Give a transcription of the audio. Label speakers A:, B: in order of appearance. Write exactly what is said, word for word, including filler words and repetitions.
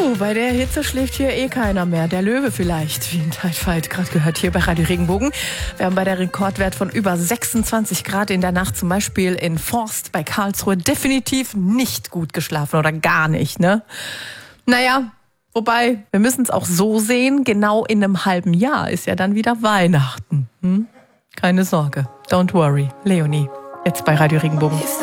A: Puh, bei der Hitze schläft hier eh keiner mehr. Der Löwe vielleicht, wie ein Teilfight gerade gehört hier bei Radio Regenbogen. Wir haben bei der Rekordwert von über sechsundzwanzig Grad in der Nacht, zum Beispiel in Forst bei Karlsruhe, definitiv nicht gut geschlafen oder gar nicht, ne? Naja, wobei, wir müssen es auch so sehen, genau in einem halben Jahr ist ja dann wieder Weihnachten. Hm? Keine Sorge, don't worry. Leonie, jetzt bei Radio Regenbogen.